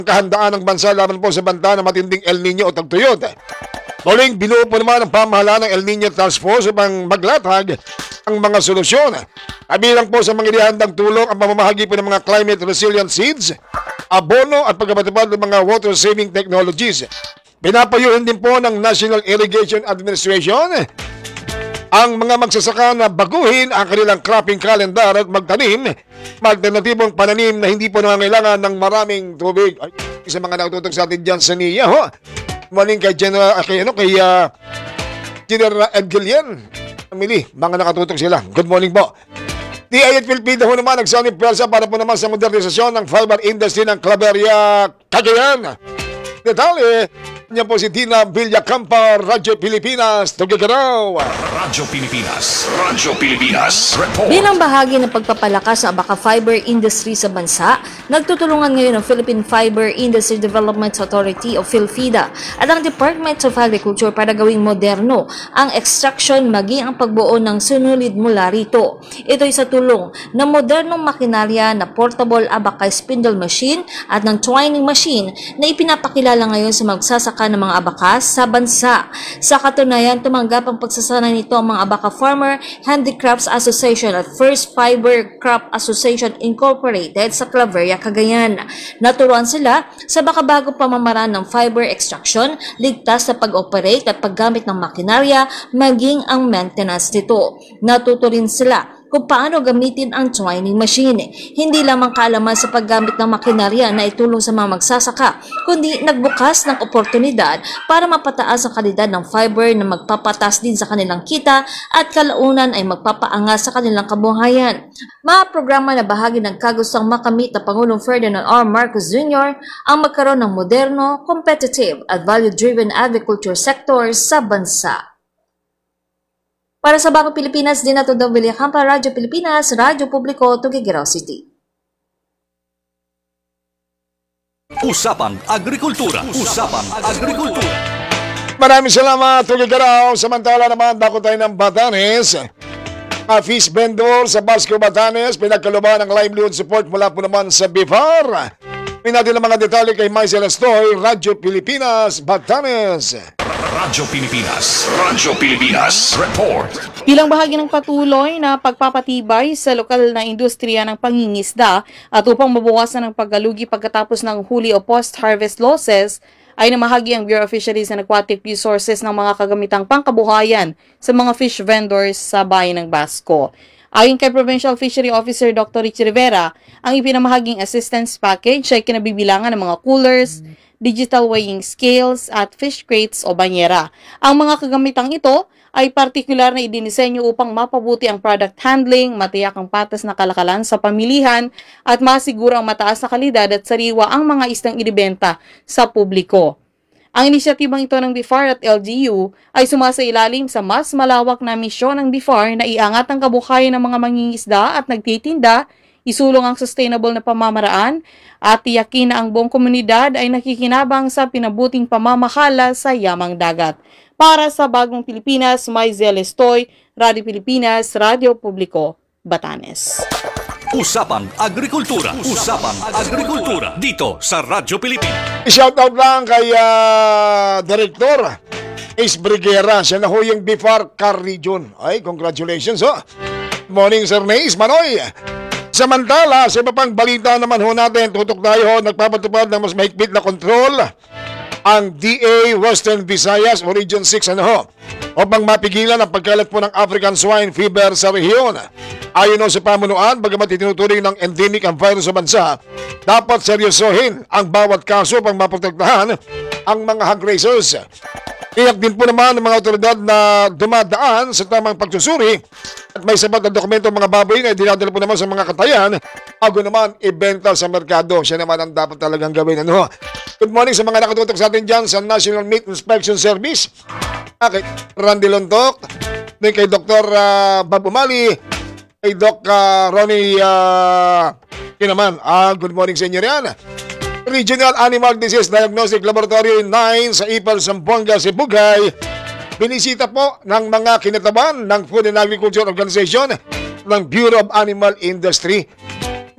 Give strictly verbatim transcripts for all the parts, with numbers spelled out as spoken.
kahandaan ng bansa laban po sa banta ng matinding El Nino o tagtuyot. Muling binuo po naman ang pamahalaan ng El Nino Task Force upang maglatag ang mga solusyon. Kabilang po sa mga inihandang tulong ang pamamahagi po ng mga climate resilient seeds, abono at pagpapatupad ng mga water saving technologies. Pinapayuhin din po ng National Irrigation Administration ang mga magsasaka na baguhin ang kanilang cropping calendar at magtanim alternatibong pananim na hindi po nangangailangan ng maraming tubig. Ay, isa mga nakatutok sa atin dyan sa N I A, ho. Morning kay General, kay, ano, kay uh, General Ed Gillian. Family, mga nakatutok sila. Good morning po. D I at Pilipino ho naman nagsanib pwersa para po naman sa modernisasyon ng fiber industry ng Claveria, Cagayan. Detalye, niya po si Dina Villacampa, Radyo Pilipinas, Tugigaraw. Radyo Pilipinas, Radyo Pilipinas, report. Bilang bahagi ng pagpapalakas ng abaka fiber industry sa bansa, nagtutulungan ngayon ang Philippine Fiber Industry Development Authority o PhilFIDA at ang Department of Agriculture para gawing moderno ang extraction maging ang pagbuo ng sunulid mula rito. Ito ay sa tulong ng modernong makinarya na portable abaka spindle machine at ng twining machine na ipinapakilala ngayon sa magsasaka ng mga abakas sa bansa. Sa katunayan, tumanggap ang pagsasanay nito ang mga abaka farmer handicrafts association at First Fiber Crop Association Incorporated sa Claveria, Cagayan. Naturuan sila sa bakabago pamamaraan ng fiber extraction, ligtas sa pag-operate at paggamit ng makinarya, maging ang maintenance nito. Natuto rin sila kung paano gamitin ang twining machine. Hindi lamang kaalaman sa paggamit ng makinarya na itulong sa mga magsasaka, kundi nagbukas ng oportunidad para mapataas ang kalidad ng fiber na magpapatas din sa kanilang kita at kalaunan ay magpapaangas sa kanilang kabuhayan. Mga programa na bahagi ng kagustong makamit na Pangulong Ferdinand R. Marcos Junior ang magkaroon ng moderno, competitive at value-driven agriculture sector sa bansa. Para sa Bagong Pilipinas, din nato daw Villacampa, Radyo Pilipinas, Radyo Publiko, Tuguegarao City. Usapang Agrikultura. Usapang Agrikultura. Maraming salamat, Tuguegarao. Samantala naman, dako tayo ng Batanes. Uh, fish vendor sa Basco, Batanes, pinagkaluban ng livelihood support mula po naman sa B I F A R. May natin ang mga detalye kay Maisel Estoy, Radyo Pilipinas, Batanes. Radyo Pilipinas, Radyo Pilipinas, report. Bilang bahagi ng patuloy na pagpapatibay sa lokal na industriya ng pangingisda at upang mabawasan ang paggalugi pagkatapos ng huli o post-harvest losses, ay namahagi ang Bureau of Fisheries and Aquatic Resources ng mga kagamitang pangkabuhayan sa mga fish vendors sa bayan ng Basco. Ayon kay Provincial Fishery Officer Doctor Rich Rivera, ang ipinamahaging assistance package ay kinabibilangan ng mga coolers, digital weighing scales at fish crates o banyera. Ang mga kagamitang ito ay partikular na idinisenyo upang mapabuti ang product handling, matiyak ang patas na kalakalan sa pamilihan at masiguro ang mataas na kalidad at sariwa ang mga isdang inibenta sa publiko. Ang inisyatibang ito ng B I F A R at L G U ay sumasailalim sa mas malawak na misyon ng B I F A R na iangat ang kabuhayan ng mga mangingisda at nagtitinda, isulong ang sustainable na pamamaraan at tiyakin na ang buong komunidad ay nakikinabang sa pinabuting pamamahala sa yamang dagat. Para sa Bagong Pilipinas, Maisel Estoy, Radyo Pilipinas, Radyo Publiko, Batanes. Usapang Agrikultura. Usapang Agrikultura. Dito sa Radyo Pilipinas. Shoutout lang kay uh, Director Ace Briguera. Siya na ho yung B I F A R Car Region. Ay, congratulations ho. Morning, Sir Nace Manoy. Samantala, sa iba pang balita naman ho natin, tutok tayo ho, nagpapatupad ng mas mahigpit na kontrol ang D A Western Visayas o Region six ano ho, upang mapigilan ang pagkalat po ng African Swine Fever sa rehiyon. Ayon ho sa pamunuan, bagamat itinuturing ng endemic ang virus sa bansa, dapat seryosohin ang bawat kaso upang maprotektahan ang mga hog raisers. Iyak din po naman ng mga otoridad na dumadaan sa tamang pagsusuri at may sapat na dokumento ng mga baboy na dinadala po naman sa mga katayan bago naman ibenta sa merkado. Siya naman ang dapat talagang gawin. Ano? Good morning sa mga nakatutok sa atin dyan sa National Meat Inspection Service. Kay Randy Lontok, din kay Doctor Uh, Bob Umali, kay Doc uh, Ronnie uh, yun naman. Uh, good morning sa inyo yan. Regional Animal Disease Diagnostic Laboratory nine sa Ipal, Zamboanga, Sibugay. Binisita po ng mga kinataban ng Food and Agriculture Organization ng Bureau of Animal Industry.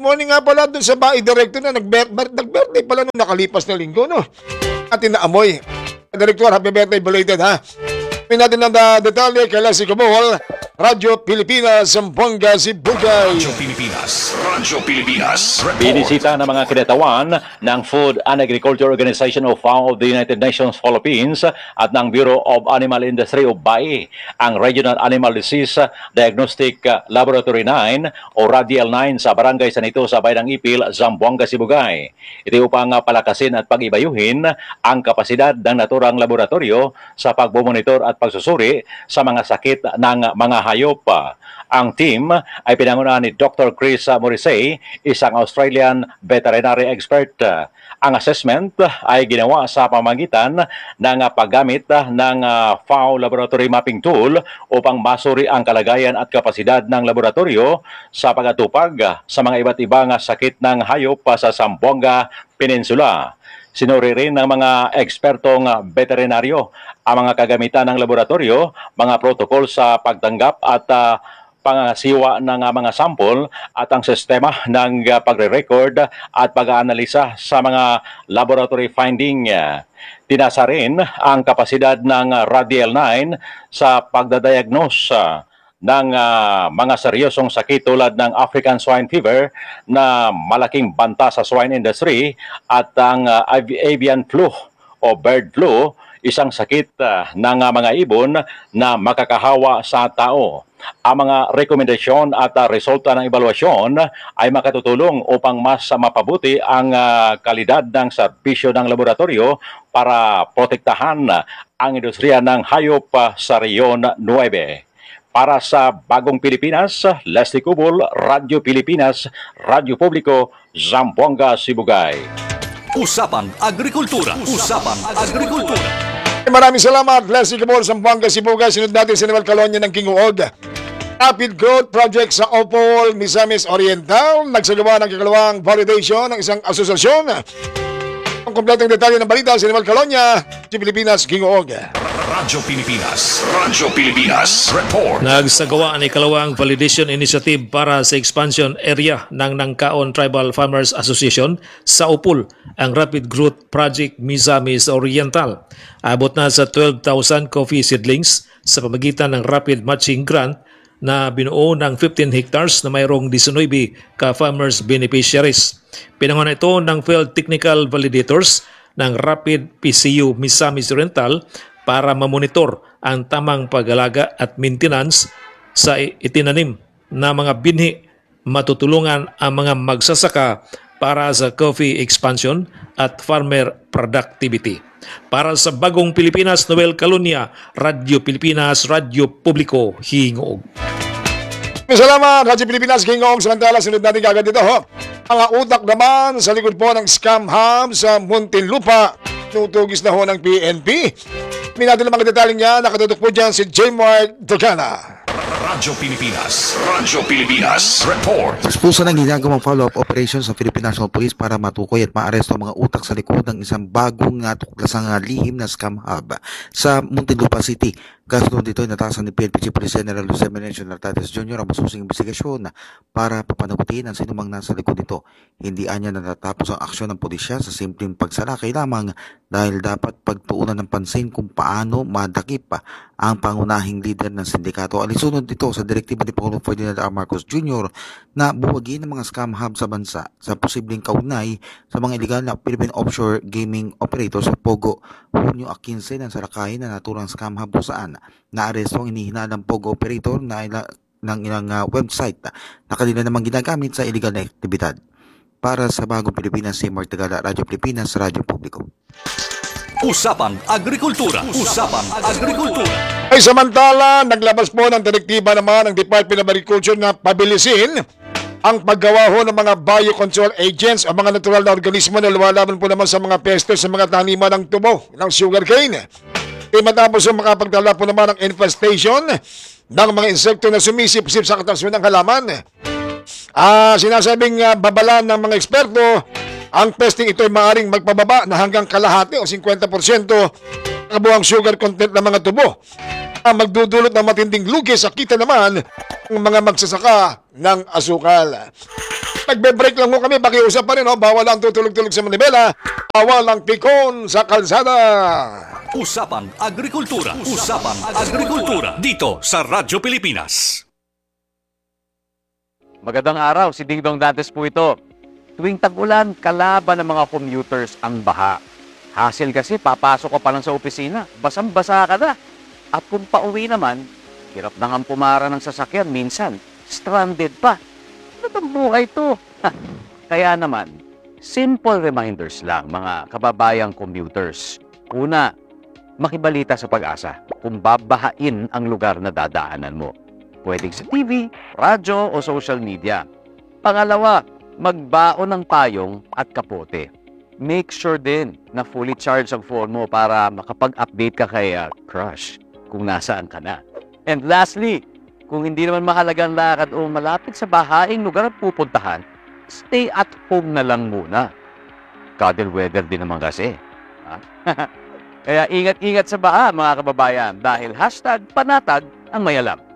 Morning nga pala dun sa bahay director na nag-bir- bar- nag-birthday pala nung nakalipas na linggo, no? Atin na amoy. Director, happy birthday belated, ha? Pinatin ng uh, detalye kay Lassie Cabol, Radyo Pilipinas, Zamboanga, Sibugay. Radyo Pilipinas. Radyo Pilipinas. Report. Binisita ng mga kinatawan ng Food and Agriculture Organization of F A O of the United Nations Philippines at ng Bureau of Animal Industry o B A I ang Regional Animal Disease Diagnostic Laboratory nine o R A D I L nine sa Barangay Sanito sa Bayan ng Ipil, Zamboanga, Sibugay. Ito upang palakasin at pag-ibayuhin ang kapasidad ng naturang laboratorio sa pagbumonitor at pagsusuri sa mga sakit ng mga hayop. Ang team ay pinangunahan ni Doctor Chris Morrissey, isang Australian veterinary expert. Ang assessment ay ginawa sa pamamagitan ng paggamit ng F A O Laboratory Mapping Tool upang masuri ang kalagayan at kapasidad ng laboratorio sa pagtatupag sa mga iba't ibang sakit ng hayop sa Zamboanga Peninsula. Sinuri rin ng mga ekspertong veterinaryo ang mga kagamitan ng laboratorio, mga protocol sa pagtanggap at uh, pangasiwa ng uh, mga sample at ang sistema ng uh, pagre-record at pag-aanalisa sa mga laboratory finding. Tinasa rin ang kapasidad ng uh, R A D I L nine sa pagdadiagnose uh, ng uh, mga seryosong sakit tulad ng African Swine Fever na malaking banta sa swine industry at ang uh, av- avian flu o bird flu, isang sakit uh, ng uh, mga ibon na makakahawa sa tao. Ang mga rekomendasyon at uh, resulta ng evaluasyon ay makatutulong upang mas mapabuti ang uh, kalidad ng serbisyo ng laboratorio para protektahan uh, ang industriya ng hayop uh, sa Rehiyon nine. Para sa Bagong Pilipinas, Leslie Cubol, Radyo Pilipinas, Radyo Publiko, Zamboanga, Sibugay. Usapang Agrikultura. Usapang Agrikultura. Maraming salamat, Leslie Cabol, Zamboanga, Sibugay. Sunod natin si Noel Calonia ng King Uod. Rapid Growth Project sa Opol, Misamis Oriental. Nagsagawa ng kakalawang validation ng isang asosasyon. Ang kompletong detalye ng balita si Noel Calonia, si Pilipinas, King Uod. Radyo Pilipinas. Radyo Pilipinas. Report. Nagsagawa ang ikalawang validation initiative para sa expansion area ng Nangkaon Tribal Farmers Association sa Upol, ang Rapid Growth Project Misamis Oriental. Abot na sa twelve thousand coffee seedlings sa pamagitan ng Rapid Matching Grant na binuo ng fifteen hectares na mayroong nineteen ka-farmers beneficiaries. Pinangunahan ito ng Field Technical Validators ng Rapid P C U Misamis Oriental para mamonitor ang tamang pag-alaga at maintenance sa itinanim na mga binhi, matutulungan ang mga magsasaka para sa coffee expansion at farmer productivity. Para sa Bagong Pilipinas, Noel Calonia, Radyo Pilipinas, Radyo Publiko, Hingog. Salamat, Radyo Pilipinas, King Uod. Samantala, sunod natin kagad dito, ho. Mga utak naman sa likod po ng scam hub sa Muntinlupa, tutugis na ho ng P N P. Minatin ang mga detaling niya, nakatutok po dyan si J. Mark Dogana. Radyo Pilipinas. Radyo Pilipinas. Report. Puspusan ng ginagawang follow-up operation sa Philippine National Police para matukoy at maaresto ang mga utak sa likod ng isang bagong natuklasang lihim na scam hub sa Muntinlupa City. Kasunod dito ay natasan ni P N P Chief Police General Jose Menencio Nartates Junior ang masusing investigasyon para papanagutin ang sinumang nasa likod nito. Hindi anya natatapos ang aksyon ng pulisya sa simpleng pagsalakay lamang dahil dapat pagtuunan ng pansin kung paano madakip ang pangunahing leader ng sindikato. Alisunod dito sa direktiba ni Pangulong Ferdinand R. Marcos Junior na buwagin ang mga scam hub sa bansa sa posibleng kaugnay sa mga illegal na Philippine offshore gaming operators sa Pogo. Hunyo fifteen ng salakayin na naturang scam hub kung saan naaresto ang inihinalang Pogo operator na ila, ng ilang uh, website na kanila namang ginagamit sa illegal na aktibidad. Para sa Bagong Pilipinas, si Mark Tagala, Radyo Pilipinas, Radyo Publiko. Usapang Agrikultura. Usapang Agrikultura. Ay samantala, naglabas po ng direktiba naman ng Department of Agriculture na pabilisin ang paggawa ho ng mga biocontrol agents o mga natural na organismo na lumalaban po naman sa mga peste sa mga taniman ng tubo ng sugarcane. E matapos ang makapagdala po naman ng infestation ng mga insekto na sumisip-sip sa katasyon ng halaman. Ah, sinasabing uh, babalan ng mga eksperto, ang testing ito ay maaaring magpababa na hanggang kalahati o fifty percent ang kabuang sugar content ng mga tubo. Ang magdudulot ng matinding lugi sa kita naman ng mga magsasaka ng asukal. nagbe-break lang mo kami, pakiusap pa rin, oh. Bawal ang tutulog-tulog sa manibela, bawal ang pikon sa kalsada. Usapang Agrikultura. Usapang Agrikultura. Dito sa Radyo Pilipinas. Magandang araw, si Ding Dong Dantes po ito. Tuwing tag-ulan, kalaban ng mga commuters ang baha. Hassle kasi, papasok ka pa lang sa opisina, basang-basa ka na. At kung pauwi naman, hirap na nga pumara ng sasakyan, minsan, stranded pa. Ano bang buhay to? Kaya naman, simple reminders lang mga kababayang commuters. Una, makibalita sa Pag-asa kung babahain ang lugar na dadaanan mo. Pwedeng sa T V, radyo o social media. Pangalawa, magbaon ng payong at kapote. Make sure din na fully charged ang phone mo para makapag-update ka kay uh, crush kung nasaan ka na. And lastly, kung hindi naman mahalagang lakad o malapit sa bahaing lugar ang pupuntahan, stay at home na lang muna. Cuddle weather din naman kasi. Ha? Kaya ingat-ingat sa baha mga kababayan dahil hashtag panatag ang mayalam.